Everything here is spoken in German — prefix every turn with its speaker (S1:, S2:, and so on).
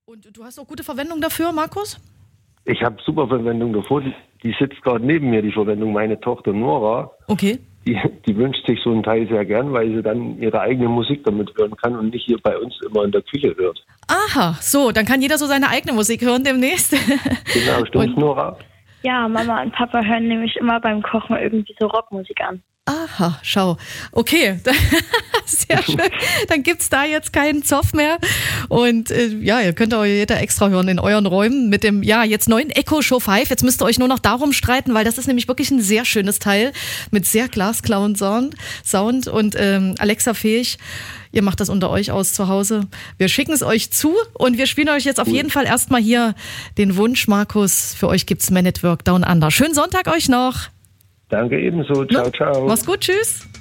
S1: Und du hast auch gute Verwendung dafür, Markus?
S2: Ich habe super Verwendung davor. Die sitzt gerade neben mir, die Verwendung. Meine Tochter Nora.
S1: Okay.
S2: Die wünscht sich so einen Teil sehr gern, weil sie dann ihre eigene Musik damit hören kann und nicht hier bei uns immer in der Küche hört.
S1: Aha, so, dann kann jeder so seine eigene Musik hören demnächst.
S2: Genau, stimmt's, Nora?
S3: Ja, Mama und Papa hören nämlich immer beim Kochen irgendwie so Rockmusik an.
S1: Aha, schau. Okay, sehr schön. Dann gibt's da jetzt keinen Zoff mehr. Und ihr könnt auch jeder extra hören in euren Räumen mit dem jetzt neuen Echo Show 5. Jetzt müsst ihr euch nur noch darum streiten, weil das ist nämlich wirklich ein sehr schönes Teil mit sehr glasklauen Sound und Alexa fähig. Ihr macht das unter euch aus zu Hause. Wir schicken es euch zu und wir spielen euch jetzt auf jeden Fall erstmal hier den Wunsch, Markus. Für euch gibt's Man at Work Down Under. Schönen Sonntag euch noch.
S2: Danke ebenso. Ciao, ciao.
S1: Mach's gut, tschüss.